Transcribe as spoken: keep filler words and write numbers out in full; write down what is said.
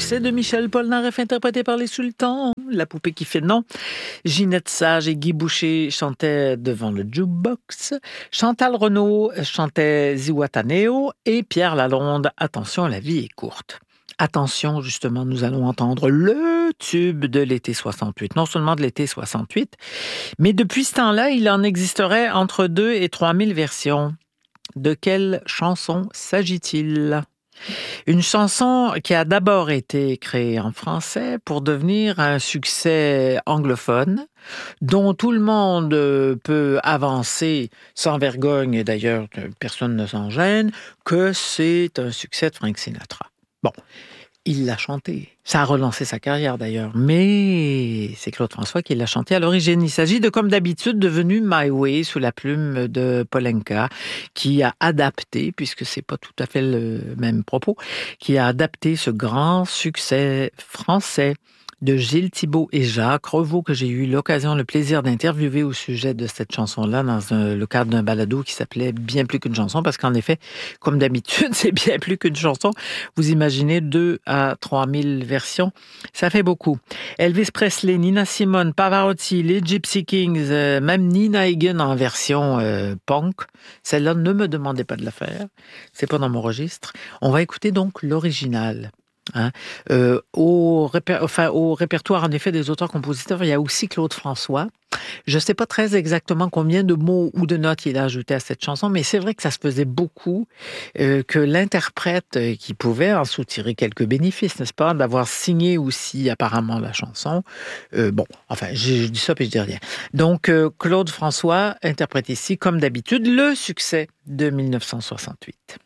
succès de Michel Polnareff interprété par les Sultans, La poupée qui fait non. Ginette Sage et Guy Boucher chantaient devant le jukebox. Chantal Renaud chantait Zihuatanéo et Pierre Lalonde, Attention, la vie est courte. Attention, justement, nous allons entendre le tube de l'été soixante-huit. Non seulement de l'été soixante-huit, mais depuis ce temps-là, il en existerait entre deux et trois mille versions. De quelle chanson s'agit-il? Une chanson qui a d'abord été créée en français pour devenir un succès anglophone, dont tout le monde peut avancer sans vergogne, et d'ailleurs personne ne s'en gêne, que c'est un succès de Frank Sinatra. Bon, il l'a chanté. Ça a relancé sa carrière d'ailleurs, mais c'est Claude François qui l'a chanté à l'origine. Il s'agit de Comme d'habitude devenu My Way sous la plume de Polenka, qui a adapté, puisque c'est pas tout à fait le même propos, qui a adapté ce grand succès français de Gilles Thibault et Jacques Revaux, que j'ai eu l'occasion, le plaisir d'interviewer au sujet de cette chanson-là dans un, le cadre d'un balado qui s'appelait Bien plus qu'une chanson, parce qu'en effet, comme d'habitude, c'est bien plus qu'une chanson. Vous imaginez deux à trois mille versions, ça fait beaucoup. Elvis Presley, Nina Simone, Pavarotti, les Gypsy Kings, euh, même Nina Hagen en version euh, punk. Celle-là, ne me demandez pas de la faire, c'est pas dans mon registre. On va écouter donc l'original. Hein. Euh, au, réper... enfin, au répertoire en effet des auteurs-compositeurs, il y a aussi Claude François. Je ne sais pas très exactement combien de mots ou de notes il a ajouté à cette chanson, mais c'est vrai que ça se faisait beaucoup, euh, que l'interprète euh, qui pouvait en soutirer quelques bénéfices, n'est-ce pas, d'avoir signé aussi apparemment la chanson. Euh, bon, enfin, je, je dis ça puis je dis rien. Donc, euh, Claude François interprète ici, comme d'habitude, le succès de mille neuf cent soixante-huit.